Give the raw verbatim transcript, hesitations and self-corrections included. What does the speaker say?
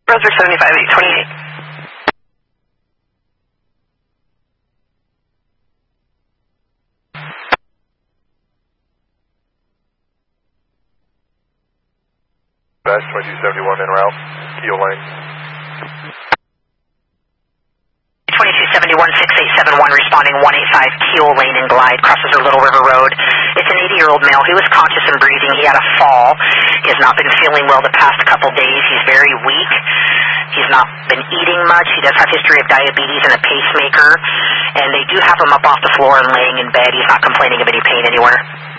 Brunswick seventy-five eight twenty-eight. Dash twenty-two seventy-one en route, Keel Lane. twenty-two seventy-one six eight seven one responding one eight five Keel Lane and Glide, crosses the Little River Road. It's an eighty-year-old male. He was conscious and breathing. He had a fall. He has not been feeling well the past couple days. He's very weak. He's not been eating much. He does have history of diabetes and a pacemaker. And they do have him up off the floor and laying in bed. He's not complaining of any pain anywhere.